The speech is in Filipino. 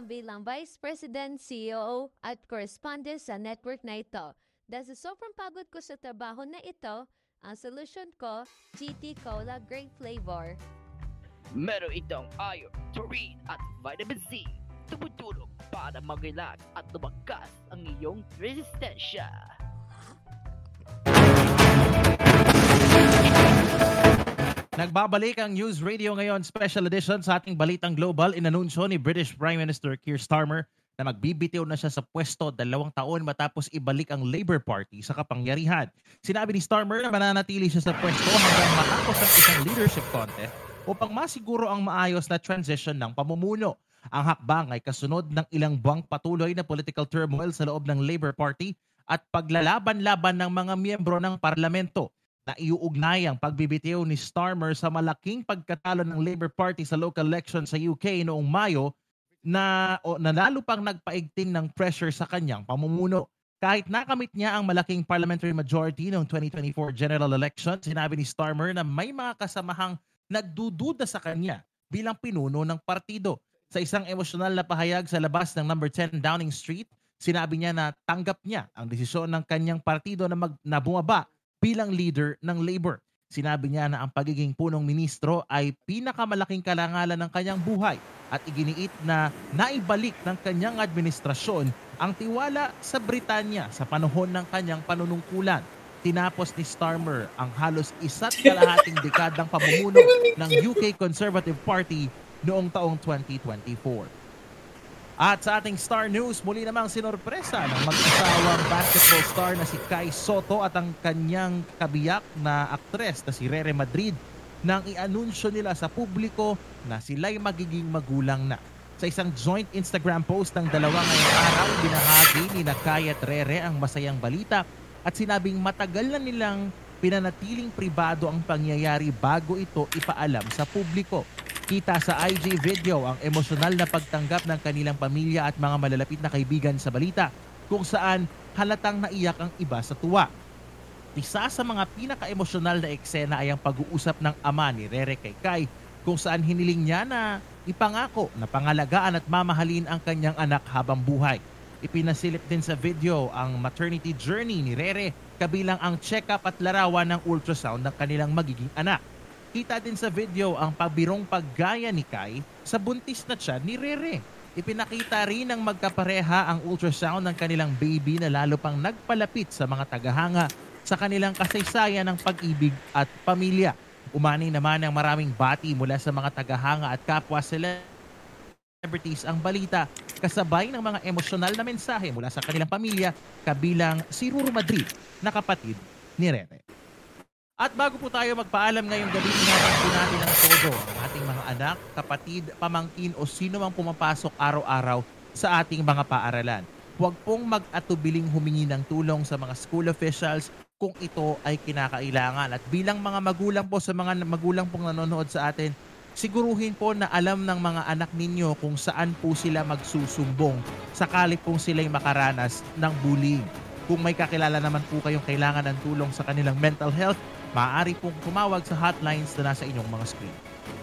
bilang Vice President, CEO at correspondent sa network na ito. Dahil sa sobrang pagod ko sa trabaho na ito, ang solution ko, GT Cola Great Flavor. Meron itong iron, taurine at vitamin C. Tumutulong para mag-relax at lumakas ang iyong resistensya. Nagbabalik ang News Radio ngayon special edition sa ating Balitang Global. Inanunsyo ni British Prime Minister Keir Starmer na magbibitiw na siya sa pwesto 2 taon matapos ibalik ang Labour Party sa kapangyarihan. Sinabi ni Starmer na mananatili siya sa pwesto hanggang matapos ang isang leadership contest upang masiguro ang maayos na transition ng pamumuno. Ang hakbang ay kasunod ng ilang buwang patuloy na political turmoil sa loob ng Labour Party at paglalaban-laban ng mga miyembro ng parlamento. Na iuugnay ang pagbibitiw ni Starmer sa malaking pagkatalo ng Labour Party sa local election sa UK noong Mayo na lalo pang nagpaigting ng pressure sa kanyang pamumuno. Kahit nakamit niya ang malaking parliamentary majority noong 2024 general election, sinabi ni Starmer na may mga kasamahang nagdududa sa kanya bilang pinuno ng partido. Sa isang emosyonal na pahayag sa labas ng number 10 Downing Street, sinabi niya na tanggap niya ang desisyon ng kanyang partido na bumaba bilang leader ng Labour. Sinabi niya na ang pagiging punong ministro ay pinakamalaking karangalan ng kanyang buhay at iginiit na naibalik ng kanyang administrasyon ang tiwala sa Britanya sa panahon ng kanyang panunungkulan. Tinapos ni Starmer ang halos 1.5 dekadang pamumuno ng UK Conservative Party noong taong 2024. At sa ating Star News, muli namang sinorpresa ng mag-asawang basketball star na si Kai Sotto at ang kanyang kabiyak na aktres na si Rere Madrid nang i-anunsyo nila sa publiko na sila'y magiging magulang na. Sa isang joint Instagram post ng dalawa ngayong araw, binahagi ni na Kai at Rere ang masayang balita at sinabing matagal na nilang pinanatiling pribado ang pangyayari bago ito ipaalam sa publiko. Kita sa IG video ang emosyonal na pagtanggap ng kanilang pamilya at mga malalapit na kaibigan sa balita kung saan halatang naiyak ang iba sa tuwa. Isa sa mga pinaka-emosyonal na eksena ay ang pag-uusap ng ama ni Rere kay Kai kung saan hiniling niya na ipangako na pangalagaan at mamahalin ang kanyang anak habang buhay. Ipinasilip din sa video ang maternity journey ni Rere kabilang ang check-up at larawan ng ultrasound ng kanilang magiging anak. Kita din sa video ang pabirong paggaya ni Kai sa buntis na tiyan ni Rere. Ipinakita rin ng magkapareha ang ultrasound ng kanilang baby na lalo pang nagpalapit sa mga tagahanga sa kanilang kasaysayan ng pag-ibig at pamilya. Umani naman ang maraming bati mula sa mga tagahanga at kapwa celebrities ang balita kasabay ng mga emosyonal na mensahe mula sa kanilang pamilya kabilang si Ruru Madrid na kapatid ni Rere. At bago po tayo magpaalam ngayong gabi, ingatan po natin ang todo ang ating mga anak, kapatid, pamangkin o sino mang pumapasok araw-araw sa ating mga paaralan. Huwag pong mag-atubiling humingi ng tulong sa mga school officials kung ito ay kinakailangan. At bilang mga magulang po, sa mga magulang pong nanonood sa atin, siguruhin po na alam ng mga anak ninyo kung saan po sila magsusumbong sakali pong sila'y makaranas ng bullying. Kung may kakilala naman po kayong kailangan ng tulong sa kanilang mental health, maaari pong tumawag sa hotlines na nasa inyong mga screen.